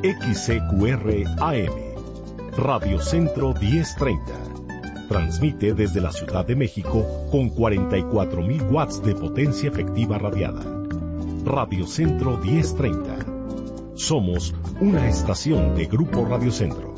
XCQR AM, Radio Centro 1030. Transmite desde la Ciudad de México con 44,000 watts de potencia efectiva radiada. Radio Centro 1030. Somos una estación de Grupo Radio Centro.